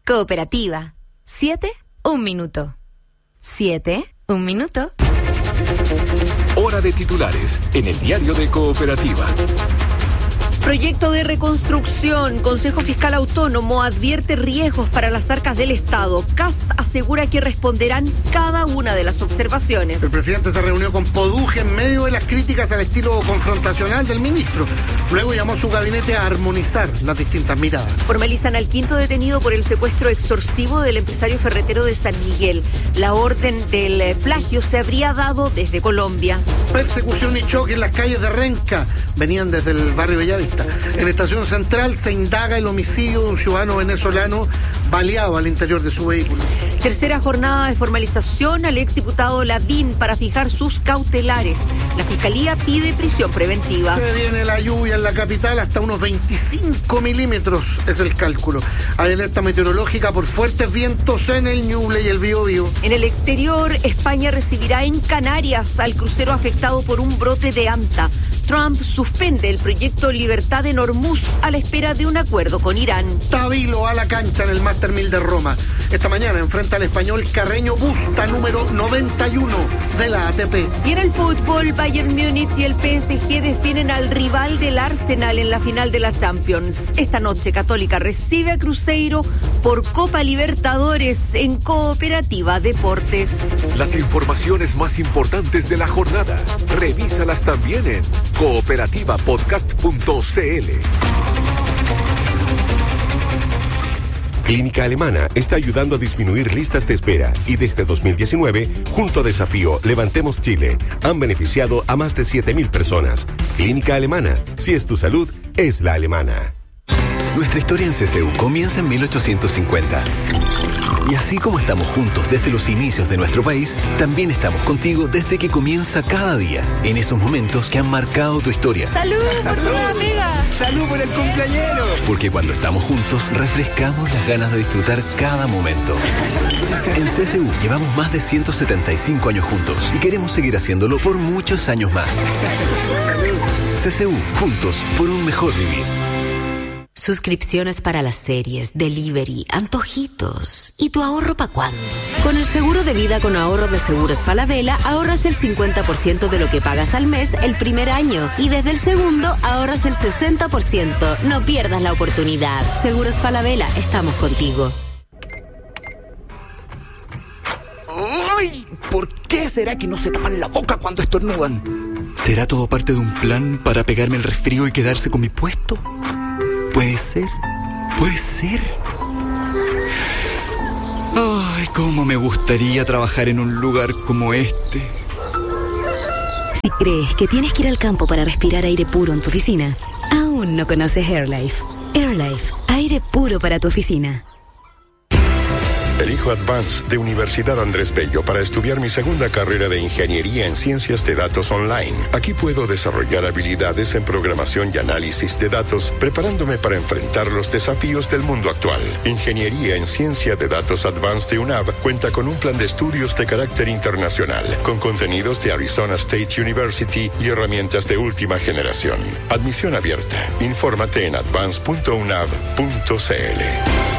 Cooperativa. 7, 1 minuto. 7, 1 minuto. Hora de titulares en el diario de Cooperativa. Proyecto de reconstrucción. Consejo Fiscal Autónomo advierte riesgos para las arcas del Estado. Kast asegura que responderán cada una de las observaciones. El presidente se reunió con Poduje en medio de las críticas al estilo confrontacional del ministro. Luego llamó a su gabinete a armonizar las distintas miradas. Formalizan al 5º detenido por el secuestro extorsivo del empresario ferretero de San Miguel. La orden del plagio se habría dado desde Colombia. Persecución y choque en las calles de Renca. Venían desde el barrio Bellavista. En Estación Central se indaga el homicidio de un ciudadano venezolano baleado al interior de su vehículo. Tercera jornada de formalización al exdiputado Lavín para fijar sus cautelares. La Fiscalía pide prisión preventiva. Se viene la lluvia en la capital, hasta unos 25 milímetros es el cálculo. Hay alerta meteorológica por fuertes vientos en el Ñuble y el Biobío. En el exterior, España recibirá en Canarias al crucero afectado por un brote de anta. Trump suspende el proyecto Libertad en Hormuz a la espera de un acuerdo con Irán. Tabilo a la cancha en el Master 1000 de Roma. Esta mañana enfrenta al español Carreño Busta, número 91 de la ATP. Y en el fútbol, Bayern Múnich y el PSG definen al rival del Arsenal en la final de la Champions. Esta noche Católica recibe a Cruzeiro por Copa Libertadores en Cooperativa Deportes. Las informaciones más importantes de la jornada, revísalas también en cooperativapodcast.cl. Clínica Alemana está ayudando a disminuir listas de espera y desde 2019, junto a Desafío Levantemos Chile, han beneficiado a más de 7.000 personas. Clínica Alemana, si es tu salud, es la alemana. Nuestra historia en CCU comienza en 1850. Y así como estamos juntos desde los inicios de nuestro país, también estamos contigo desde que comienza cada día, en esos momentos que han marcado tu historia. ¡Salud por tu amiga! ¡Salud por el cumpleañero! Porque cuando estamos juntos, refrescamos las ganas de disfrutar cada momento. En CCU llevamos más de 175 años juntos y queremos seguir haciéndolo por muchos años más. CCU, juntos por un mejor vivir. Suscripciones para las series, delivery, antojitos. ¿Y tu ahorro para cuándo? Con el seguro de vida con ahorro de Seguros Falabella, ahorras el 50% de lo que pagas al mes el primer año. Y desde el segundo, ahorras el 60%. No pierdas la oportunidad. Seguros Falabella, estamos contigo. ¡Ay! ¿Por qué será que no se tapan la boca cuando estornudan? ¿Será todo parte de un plan para pegarme el resfrío y quedarse con mi puesto? Puede ser. Ay, cómo me gustaría trabajar en un lugar como este. Si crees que tienes que ir al campo para respirar aire puro en tu oficina, aún no conoces AirLife. AirLife, aire puro para tu oficina. Elijo Advanced de Universidad Andrés Bello para estudiar mi segunda carrera de Ingeniería en Ciencias de Datos Online. Aquí puedo desarrollar habilidades en programación y análisis de datos, preparándome para enfrentar los desafíos del mundo actual. Ingeniería en Ciencia de Datos Advanced de UNAV cuenta con un plan de estudios de carácter internacional, con contenidos de Arizona State University y herramientas de última generación. Admisión abierta. Infórmate en advance.unav.cl.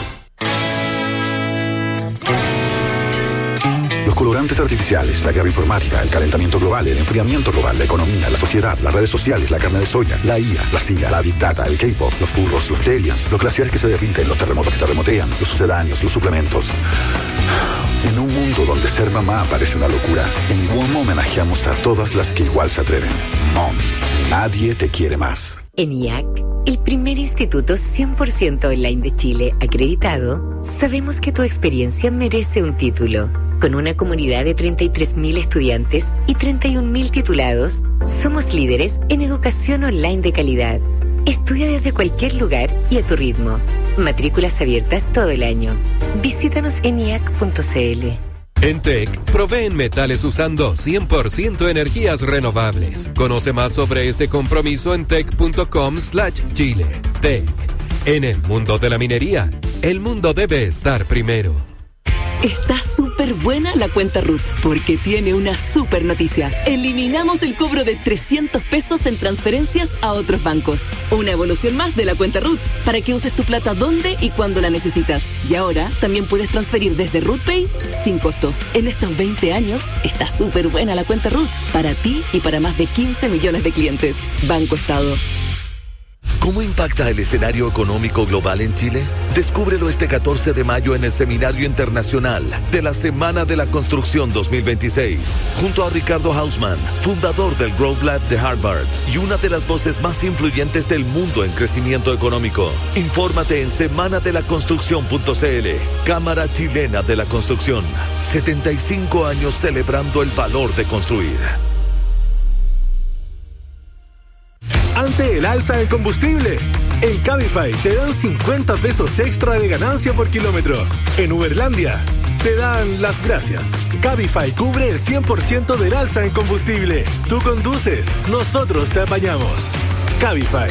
Los colorantes artificiales, la guerra informática, el calentamiento global, el enfriamiento global, la economía, la sociedad, las redes sociales, la carne de soya, la IA, la CIA, la Big Data, el K-pop, los furros, los aliens, los glaciares que se derriten, los terremotos que terremotean, los sucedáneos, los suplementos. En un mundo donde ser mamá parece una locura, en WOM homenajeamos a todas las que igual se atreven. Mom, nadie te quiere más. En IAC, el primer instituto 100% online de Chile acreditado, sabemos que tu experiencia merece un título. Con una comunidad de 33.000 estudiantes y 31.000 titulados, somos líderes en educación online de calidad. Estudia desde cualquier lugar y a tu ritmo. Matrículas abiertas todo el año. Visítanos en IAC.cl. En TEC, proveen metales usando 100% energías renovables. Conoce más sobre este compromiso en tec.com/Chile. TEC. En el mundo de la minería, el mundo debe estar primero. Está súper buena la cuenta Ruth, porque tiene una súper noticia. Eliminamos el cobro de 300 pesos en transferencias a otros bancos. Una evolución más de la cuenta Ruth, para que uses tu plata donde y cuando la necesitas. Y ahora también puedes transferir desde RuthPay sin costo. En estos 20 años está súper buena la cuenta Ruth, para ti y para más de 15 millones de clientes. Banco Estado. ¿Cómo impacta el escenario económico global en Chile? Descúbrelo este 14 de mayo en el Seminario Internacional de la Semana de la Construcción 2026, junto a Ricardo Hausmann, fundador del Growth Lab de Harvard y una de las voces más influyentes del mundo en crecimiento económico. Infórmate en semanadelaconstrucción.cl. Cámara Chilena de la Construcción. 75 años celebrando el valor de construir. Ante el alza del combustible, en Cabify te dan 50 pesos extra de ganancia por kilómetro. En Uberlandia te dan las gracias. Cabify cubre el 100% del alza en combustible. Tú conduces, nosotros te apañamos. Cabify.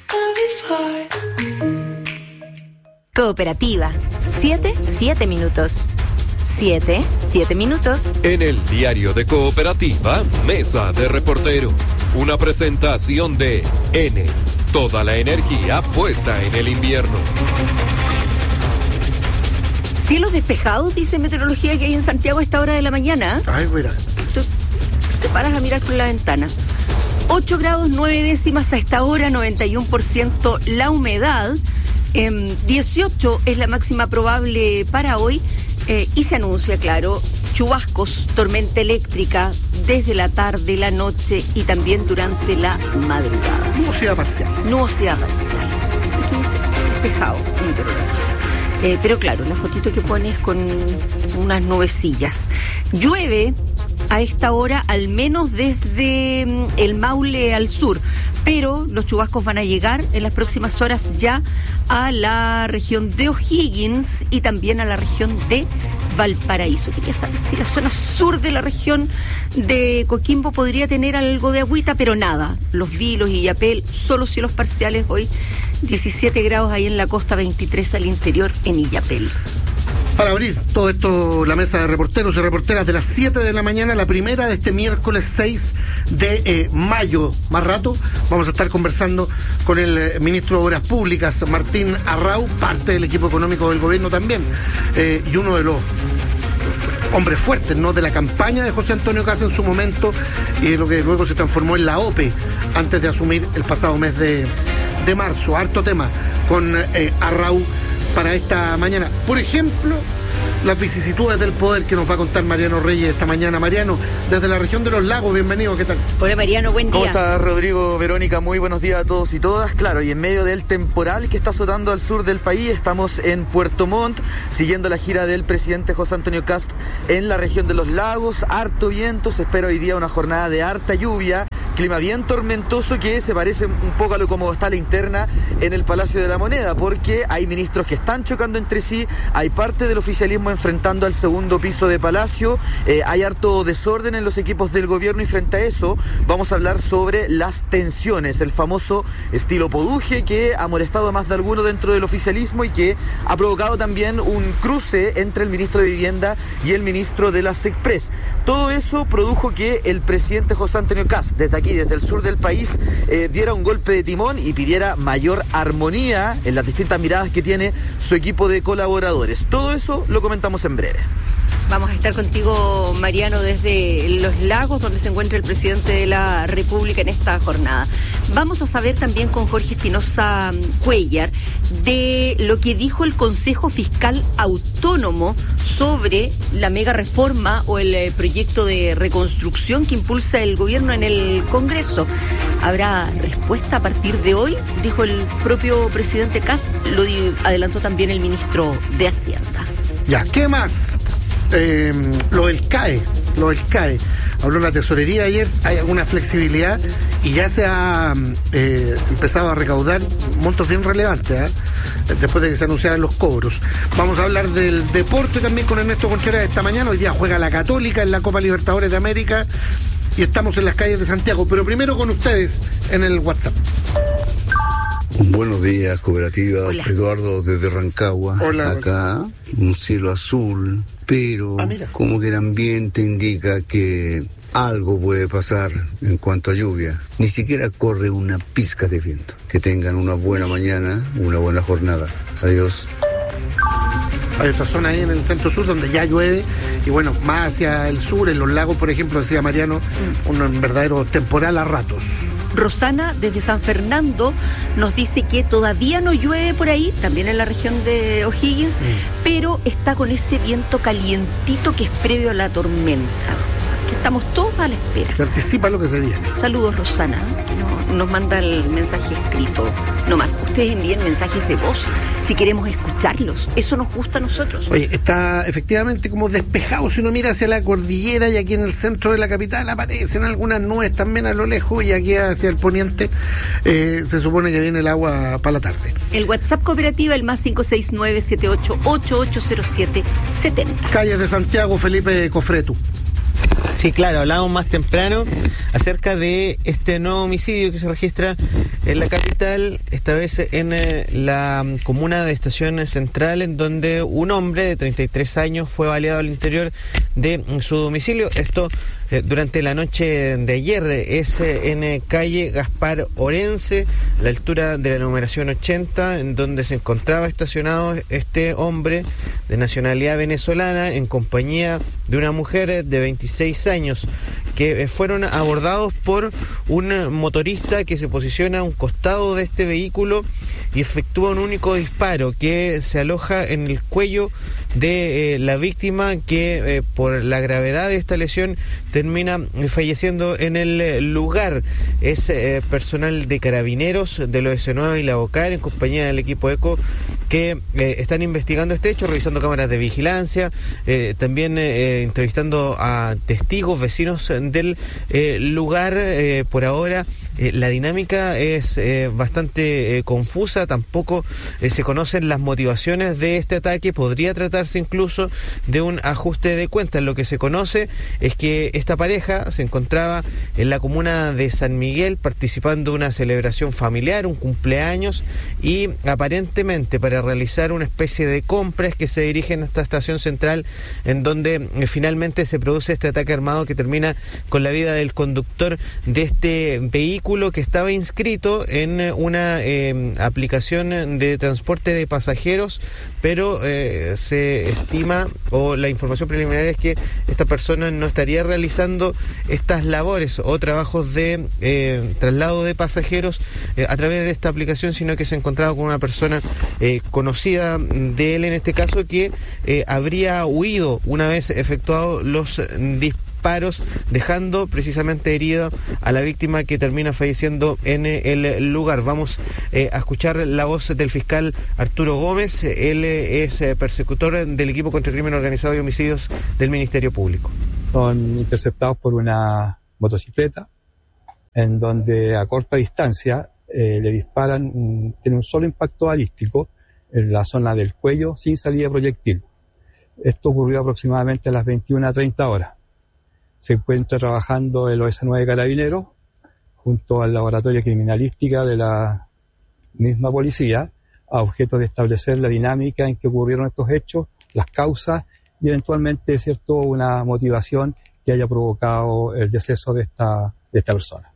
Cooperativa. 7 minutos. 7 minutos. En el diario de Cooperativa, Mesa de Reporteros. Una presentación de N. Toda la energía puesta en el invierno. Cielos despejados, dice Meteorología, que hay en Santiago a esta hora de la mañana. Ay, mira. Tú te paras a mirar por la ventana. 8 grados 9 décimas a esta hora, 91% la humedad. 18 es la máxima probable para hoy. Y se anuncia, claro, chubascos, tormenta eléctrica desde la tarde, la noche y también durante la madrugada. Nubosidad parcial. Aquí dice despejado. Pero claro, la fotito que pones con unas nubecillas. Llueve a esta hora, al menos desde el Maule al sur, pero los chubascos van a llegar en las próximas horas ya a la región de O'Higgins y también a la región de Valparaíso. Quería saber si la zona sur de la región de Coquimbo podría tener algo de agüita, pero nada. Los Vilos y Illapel, solo cielos parciales hoy, 17 grados ahí en la costa, 23 al interior en Illapel. Para abrir todo esto, la mesa de reporteros y reporteras de las 7 de la mañana, la primera de este miércoles 6 de mayo. Más rato vamos a estar conversando con el ministro de Obras Públicas, Martín Arrau, parte del equipo económico del gobierno también, y uno de los hombres fuertes, ¿no?, de la campaña de José Antonio Kast en su momento, y de lo que luego se transformó en la OPE antes de asumir el pasado mes de marzo. Harto tema con Arrau para esta mañana. Por ejemplo, las vicisitudes del poder que nos va a contar Mariano Reyes esta mañana. Mariano, desde la región de Los Lagos, bienvenido, ¿qué tal? Hola Mariano, buen día. ¿Cómo estás, Rodrigo, Verónica? Muy buenos días a todos y todas. Claro, y en medio del temporal que está azotando al sur del país, estamos en Puerto Montt, siguiendo la gira del presidente José Antonio Kast en la región de Los Lagos. Harto viento, se espera hoy día una jornada de harta lluvia, clima bien tormentoso que se parece un poco a lo como está la interna en el Palacio de la Moneda, porque hay ministros que están chocando entre sí, hay parte del oficialismo enfrentando al segundo piso de Palacio, hay harto desorden en los equipos del gobierno y frente a eso vamos a hablar sobre las tensiones, el famoso estilo Poduje que ha molestado a más de alguno dentro del oficialismo y que ha provocado también un cruce entre el ministro de Vivienda y el ministro de la SECPRES. Todo eso produjo que el presidente José Antonio Kast, desde aquí, desde el sur del país, diera un golpe de timón y pidiera mayor armonía en las distintas miradas que tiene su equipo de colaboradores. Todo eso lo comentamos en breve. Vamos a estar contigo, Mariano, desde Los Lagos, donde se encuentra el presidente de la República en esta jornada. Vamos a saber también con Jorge Espinosa Cuellar de lo que dijo el Consejo Fiscal Autónomo sobre la mega reforma o el proyecto de reconstrucción que impulsa el gobierno en el Congreso. ¿Habrá respuesta a partir de hoy? Dijo el propio presidente Kast, lo adelantó también el ministro de Hacienda. Ya, ¿qué más? Lo del CAE. Habló la tesorería ayer, hay alguna flexibilidad y ya se ha empezado a recaudar montos bien relevantes, después de que se anunciaran los cobros. Vamos a hablar del deporte también con Ernesto Contreras esta mañana. Hoy día juega la Católica en la Copa Libertadores de América y estamos en las calles de Santiago, pero primero con ustedes en el WhatsApp. Buenos días, cooperativa. Hola. Eduardo desde Rancagua. Hola. Acá, un cielo azul, pero como que el ambiente indica que algo puede pasar en cuanto a lluvia. Ni siquiera corre una pizca de viento. Que tengan una buena mañana, una buena jornada. Adiós. Hay otra zona ahí en el centro sur donde ya llueve y bueno, más hacia el sur, en los lagos, por ejemplo, decía Mariano, un verdadero temporal a ratos. Rosana, desde San Fernando, nos dice que todavía no llueve por ahí, también en la región de O'Higgins, pero está con ese viento calientito que es previo a la tormenta. Así que estamos todos a la espera. Se anticipa lo que se viene. Saludos, Rosana. Nos manda el mensaje escrito. No más, ustedes envíen mensajes de voz si queremos escucharlos. Eso nos gusta a nosotros. Oye, está efectivamente como despejado. Si uno mira hacia la cordillera y aquí en el centro de la capital aparecen algunas nubes también a lo lejos, y aquí hacia el poniente se supone que viene el agua para la tarde. El WhatsApp cooperativa, el más 569-78880770. Calles de Santiago, Felipe Cofretu. Sí, claro, hablábamos más temprano acerca de este nuevo homicidio que se registra en la capital, esta vez en la comuna de Estación Central, en donde un hombre de 33 años fue baleado al interior de su domicilio. Esto durante la noche de ayer, es en calle Gaspar Orense, a la altura de la numeración 80, en donde se encontraba estacionado este hombre de nacionalidad venezolana en compañía de una mujer de 26 años, que fueron abordados por un motorista que se posiciona a un costado de este vehículo y efectúa un único disparo que se aloja en el cuello de la víctima, que por la gravedad de esta lesión termina falleciendo en el lugar. Es personal de Carabineros de los S9 y la OCAR, en compañía del equipo ECO, que están investigando este hecho, revisando cámaras de vigilancia, también entrevistando a testigos, vecinos del lugar. Por ahora la dinámica es bastante confusa, tampoco se conocen las motivaciones de este ataque. Podría tratarse incluso de un ajuste de cuentas. Lo que se conoce es que esta pareja se encontraba en la comuna de San Miguel participando de una celebración familiar, un cumpleaños, y aparentemente para realizar una especie de compras que se dirigen a esta estación central, en donde finalmente se produce este ataque armado que termina con la vida del conductor de este vehículo, que estaba inscrito en una aplicación de transporte de pasajeros, pero se estima, o la información preliminar es que esta persona no estaría realizando estas labores o trabajos de traslado de pasajeros a través de esta aplicación, sino que se encontraba con una persona conocida de él, en este caso, que habría huido una vez efectuados los disparos, dejando precisamente herida a la víctima, que termina falleciendo en el lugar. Vamos a escuchar la voz del fiscal Arturo Gómez. Él es persecutor del equipo contra el crimen organizado y homicidios del Ministerio Público. Son interceptados por una motocicleta, en donde a corta distancia le disparan, tiene un solo impacto balístico en la zona del cuello sin salida de proyectil. Esto ocurrió aproximadamente a las 21:30 horas. Se encuentra trabajando el OS9 de Carabineros junto al laboratorio de criminalística de la misma policía, a objeto de establecer la dinámica en que ocurrieron estos hechos, las causas y eventualmente, cierto, una motivación que haya provocado el deceso de esta persona.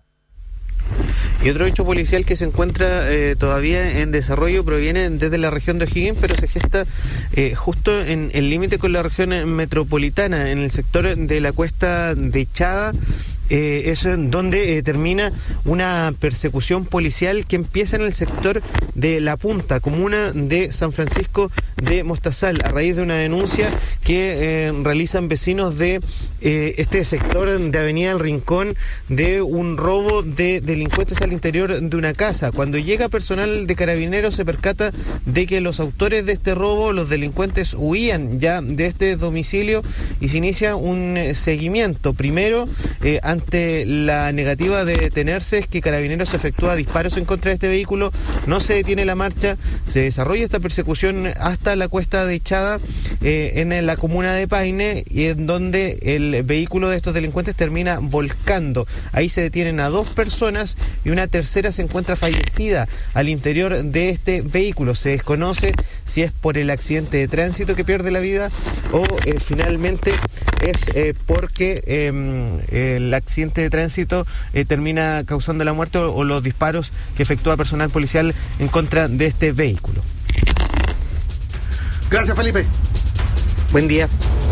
Y otro hecho policial que se encuentra todavía en desarrollo proviene desde la región de O'Higgins, pero se gesta justo en el límite con la región metropolitana, en el sector de la Cuesta de Chada. Es donde termina una persecución policial que empieza en el sector de La Punta, comuna de San Francisco de Mostazal, a raíz de una denuncia que realizan vecinos de este sector de Avenida El Rincón, de un robo de delincuentes al interior de una casa. Cuando llega personal de Carabineros, se percata de que los autores de este robo, los delincuentes, huían ya de este domicilio, y se inicia un seguimiento. Primero han ante la negativa de detenerse es que Carabineros efectúa disparos en contra de este vehículo, no se detiene la marcha, se desarrolla esta persecución hasta la cuesta de Echada, en la comuna de Paine, y en donde el vehículo de estos delincuentes termina volcando. Ahí se detienen a 2 personas y una tercera se encuentra fallecida al interior de este vehículo. Se desconoce si es por el accidente de tránsito que pierde la vida o finalmente es porque el accidente de tránsito termina causando la muerte o los disparos que efectúa personal policial en contra de este vehículo. Gracias, Felipe. Buen día.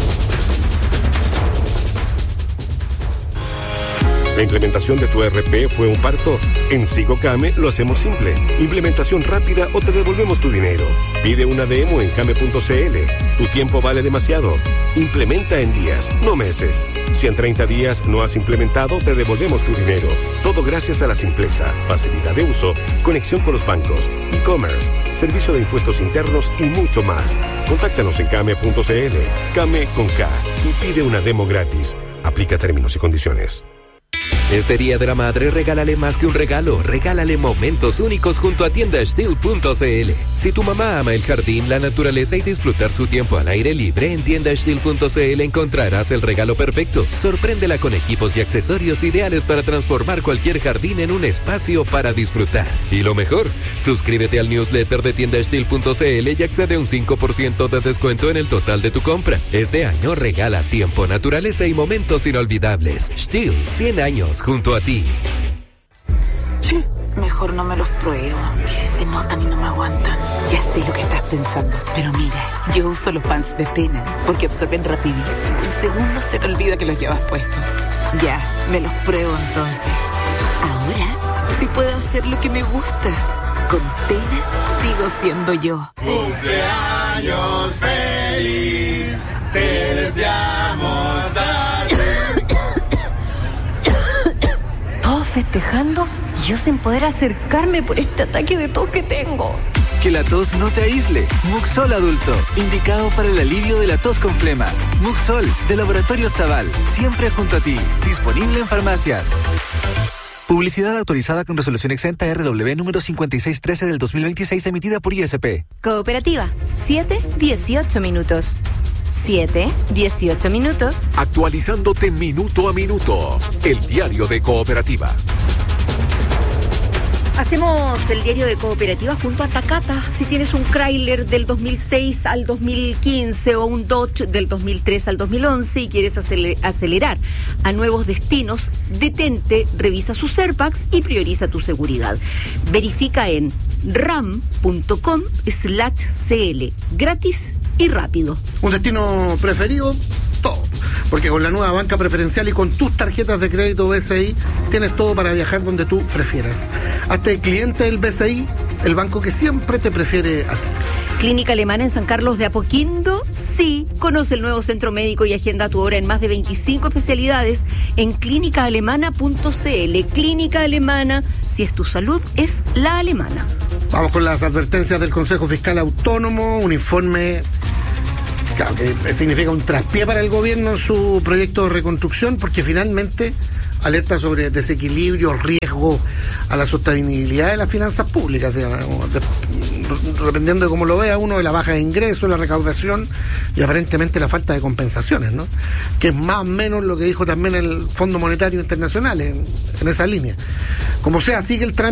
¿La implementación de tu ERP fue un parto? En SigoCame lo hacemos simple. Implementación rápida o te devolvemos tu dinero. Pide una demo en came.cl. Tu tiempo vale demasiado. Implementa en días, no meses. Si en 30 días no has implementado, te devolvemos tu dinero. Todo gracias a la simpleza, facilidad de uso, conexión con los bancos, e-commerce, servicio de impuestos internos y mucho más. Contáctanos en came.cl. Came con K y pide una demo gratis. Aplica términos y condiciones. Este Día de la Madre, regálale más que un regalo, regálale momentos únicos junto a tiendastil.cl. Si tu mamá ama el jardín, la naturaleza y disfrutar su tiempo al aire libre, en tiendastil.cl encontrarás el regalo perfecto. Sorpréndela con equipos y accesorios ideales para transformar cualquier jardín en un espacio para disfrutar. Y lo mejor, suscríbete al newsletter de tiendastil.cl y accede a un 5% de descuento en el total de tu compra. Este año regala tiempo, naturaleza y momentos inolvidables. Stihl, 100 años junto a ti. Mejor no me los pruebo. Se notan y no me aguantan. Ya sé lo que estás pensando, pero mira, yo uso los pants de Tena porque absorben rapidísimo. En segundos se te olvida que los llevas puestos. Ya, me los pruebo entonces. Ahora sí puedo hacer lo que me gusta. Con Tena sigo siendo yo. ¡Cumpleaños feliz! Te deseamos a ti. Todos festejando y yo sin poder acercarme por este ataque de tos que tengo. Que la tos no te aísle. Muxol Adulto, indicado para el alivio de la tos con flema. Muxol, de Laboratorio Zaval, siempre junto a ti. Disponible en farmacias. Publicidad autorizada con resolución exenta RW número 5613 del 2026, emitida por ISP. Cooperativa, 7-18 minutos. 7-18 minutos. Actualizándote minuto a minuto. El diario de Cooperativa. Hacemos el diario de Cooperativa junto a Takata. Si tienes un Chrysler del 2006 al 2015 o un Dodge del 2003 al 2011 y quieres acelerar a nuevos destinos, detente, revisa sus airbags y prioriza tu seguridad. Verifica en ram.com/cl. Gratis y rápido. ¿Un destino preferido? Todo. Porque con la nueva banca preferencial y con tus tarjetas de crédito BCI tienes todo para viajar donde tú prefieras. Hazte cliente del BCI, el banco que siempre te prefiere a ti. Clínica Alemana en San Carlos de Apoquindo, sí. Conoce el nuevo centro médico y agenda tu hora en más de 25 especialidades en clínicaalemana.cl. Clínica Alemana, si es tu salud, es la alemana. Vamos con las advertencias del Consejo Fiscal Autónomo, un informe que significa un traspié para el gobierno en su proyecto de reconstrucción, porque finalmente alerta sobre desequilibrio, riesgo a la sostenibilidad de las finanzas públicas, dependiendo de cómo lo vea uno, de la baja de ingresos, la recaudación y aparentemente la falta de compensaciones, ¿no? Que es más o menos lo que dijo también el Fondo Monetario Internacional en esa línea. Como sea, sigue el trámite